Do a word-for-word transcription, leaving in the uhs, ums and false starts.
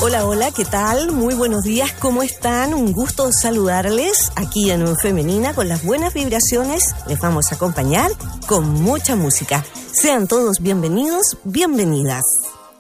Hola, hola, ¿qué tal? Muy buenos días, ¿cómo están? Un gusto saludarles aquí en Femenina con las buenas vibraciones. Les vamos a acompañar con mucha música. Sean todos bienvenidos, bienvenidas.